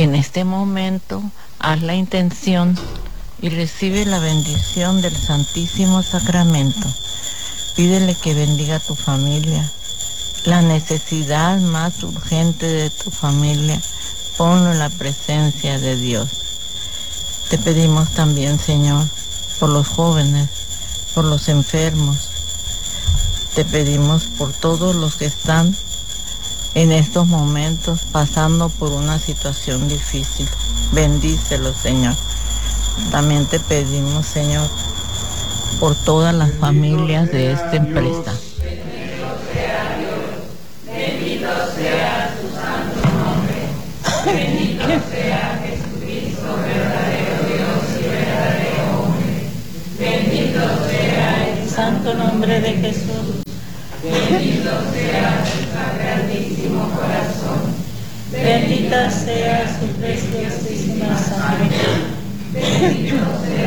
En este momento, haz la intención y recibe la bendición del Santísimo Sacramento. Pídele que bendiga a tu familia. La necesidad más urgente de tu familia, ponlo en la presencia de Dios. Te pedimos también, Señor, por los jóvenes, por los enfermos. Te pedimos por todos los que están en estos momentos pasando por una situación difícil. Bendícelos, Señor. También te pedimos, Señor, por todas las familias de esta empresa. Bendito sea tu santo nombre. Bendito sea Jesucristo, verdadero Dios y verdadero hombre. Bendito sea el santo nombre de Jesús. Bendito sea su sacratísimo corazón. Bendita sea su preciosísima sangre.